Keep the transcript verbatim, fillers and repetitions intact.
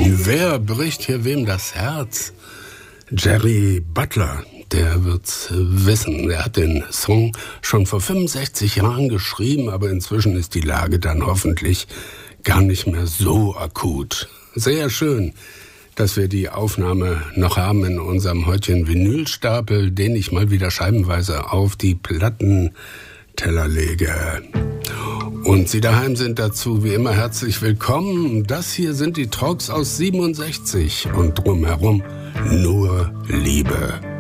Wer bricht hier wem das Herz? Jerry Butler, der wird's wissen. Er hat den Song schon vor fünfundsechzig Jahren geschrieben, aber inzwischen ist die Lage dann hoffentlich gar nicht mehr so akut. Sehr schön, dass wir die Aufnahme noch haben in unserem heutigen Vinylstapel, den ich mal wieder scheibenweise auf die Plattenteller lege. Und Sie daheim sind dazu wie immer herzlich willkommen. Das hier sind die Tracks aus siebenundsechzig und drumherum nur Liebe.